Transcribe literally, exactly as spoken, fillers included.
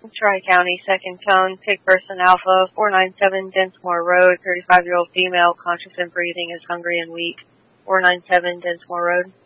Tri-County, second tone, pig person alpha, four nine seven Densmore Road, thirty-five-year-old female, conscious and breathing, is hungry and weak. four nine seven Densmore Road.